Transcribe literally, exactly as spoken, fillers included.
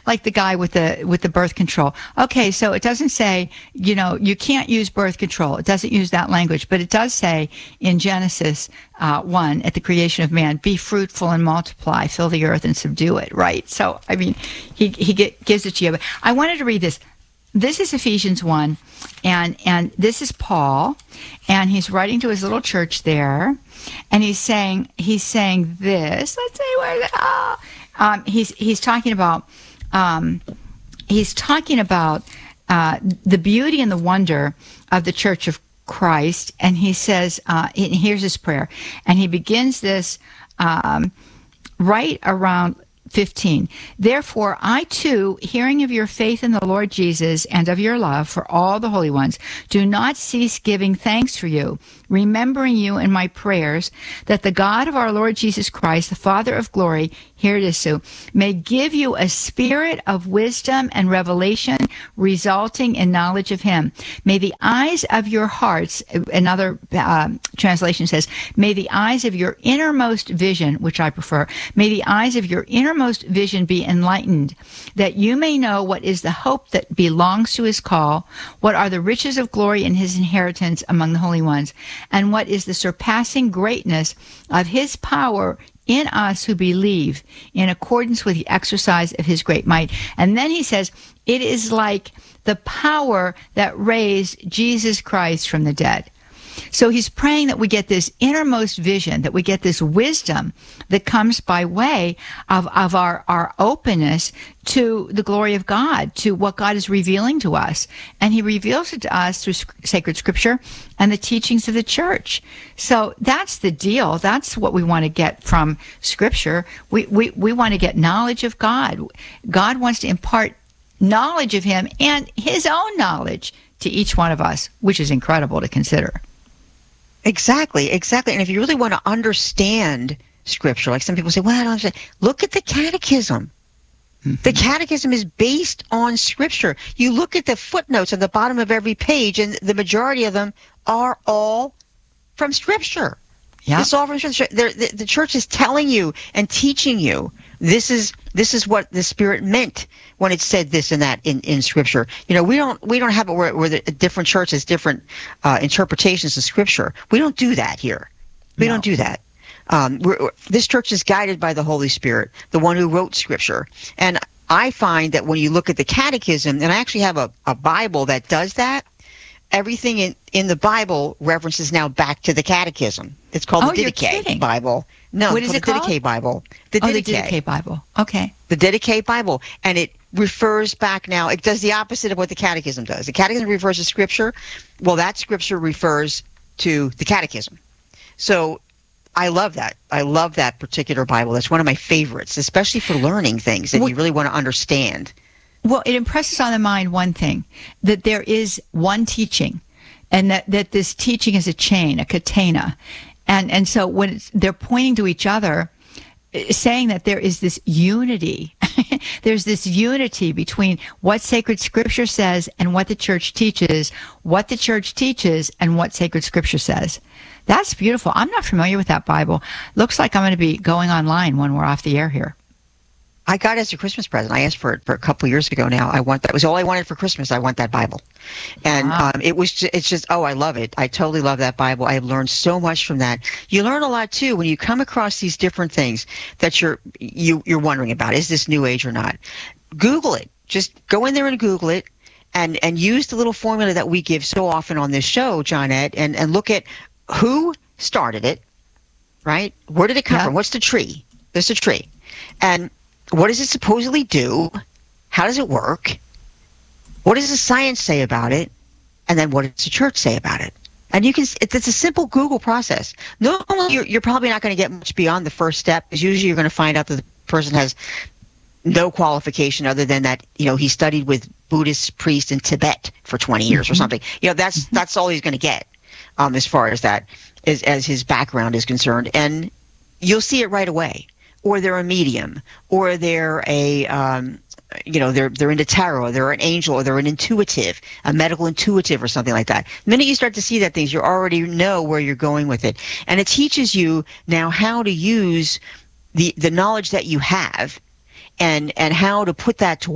like the guy with the with the birth control. Okay, so it doesn't say, you know, you can't use birth control. It doesn't use that language, but it does say in Genesis uh, one, at the creation of man, be fruitful and multiply, fill the earth and subdue it. Right. So I mean, he he get, gives it to you. But I wanted to read this. This is Ephesians one, and and this is Paul, and he's writing to his little church there, and he's saying he's saying this. Let's see where it, oh, um, he's he's talking about um, he's talking about uh, the beauty and the wonder of the Church of Christ, and he says, uh, and here's his prayer, and he begins this um, right around fifteen. Therefore, I too, hearing of your faith in the Lord Jesus and of your love for all the holy ones, do not cease giving thanks for you, remembering you in my prayers, that the God of our Lord Jesus Christ, the Father of glory, here it is, Sue, may give you a spirit of wisdom and revelation resulting in knowledge of him. May the eyes of your hearts, another uh, translation says, may the eyes of your innermost vision, which I prefer, may the eyes of your innermost vision be enlightened, that you may know what is the hope that belongs to his call, what are the riches of glory in his inheritance among the holy ones, and what is the surpassing greatness of his power in us who believe, in accordance with the exercise of his great might. And then he says, it is like the power that raised Jesus Christ from the dead. So he's praying that we get this innermost vision, that we get this wisdom that comes by way of, of our, our openness to the glory of God, to what God is revealing to us. And he reveals it to us through sacred scripture and the teachings of the church. So that's the deal. That's what we want to get from scripture. We, we, we want to get knowledge of God. God wants to impart knowledge of him and his own knowledge to each one of us, which is incredible to consider. Exactly, exactly. And if you really want to understand Scripture, like some people say, well, I don't understand. Look at the Catechism. Mm-hmm. The Catechism is based on Scripture. You look at the footnotes on the bottom of every page, and the majority of them are all from Scripture. Yeah. It's all from Scripture. The, the church is telling you and teaching you this is this is what the Spirit meant when it said this and that in, in Scripture. You know, we don't we don't have it where, where the different churches different uh, interpretations of Scripture. We don't do that here. We no. don't do that. Um, we're, this church is guided by the Holy Spirit, the one who wrote Scripture. And I find that when you look at the Catechism, and I actually have a, a Bible that does that, everything in, in the Bible references now back to the Catechism. It's called oh, the Didache Bible. No, what is it called? The Didache Bible. The oh, Didache. the Didache Bible. Okay. The Didache Bible. And it refers back now, it does the opposite of what the Catechism does. The Catechism refers to Scripture. Well, that Scripture refers to the Catechism. So I love that. I love that particular Bible. That's one of my favorites, especially for learning things that well, you really want to understand. Well, it impresses on the mind one thing, that there is one teaching, and that, that this teaching is a chain, a catena. And and so when it's, they're pointing to each other, saying that there is this unity, there's this unity between what sacred scripture says and what the church teaches, what the church teaches and what sacred scripture says. That's beautiful. I'm not familiar with that Bible. Looks like I'm going to be going online when we're off the air here. I got it as a Christmas present. I asked for it for a couple of years ago now. I want that. It was all I wanted for Christmas. I want that Bible. And wow. um, it was just, it's just, oh, I love it. I totally love that Bible. I have learned so much from that. You learn a lot, too, when you come across these different things that you're, you, you're wondering about. Is this New Age or not? Google it. Just go in there and Google it and, and use the little formula that we give so often on this show, Johnette, and, and look at who started it, right? Where did it come yeah. from? What's the tree? There's a tree. And what does it supposedly do? How does it work? What does the science say about it? And then what does the church say about it? And you can, it's a simple Google process. Normally, you're, you're probably not going to get much beyond the first step, because usually you're going to find out that the person has no qualification other than that, you know, he studied with Buddhist priests in Tibet for twenty years mm-hmm. or something. You know, that's, mm-hmm. that's all he's going to get, um, as far as that, as, as his background is concerned. And you'll see it right away. Or they're a medium, or they're a, um, you know, they're they're into tarot, or they're an angel, or they're an intuitive, a medical intuitive, or something like that. The minute you start to see that things, you already know where you're going with it, and it teaches you now how to use the the knowledge that you have, and and how to put that to